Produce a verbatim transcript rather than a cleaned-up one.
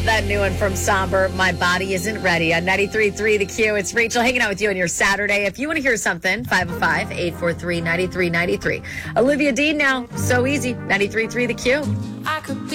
That new one from Somber, My Body Isn't Ready on ninety-three point three The Q. It's Rachel hanging out with you on your Saturday. If you want to hear something, five oh five, eight four three, nine three nine three. Olivia Dean now, so easy, ninety-three point three The Q. I could be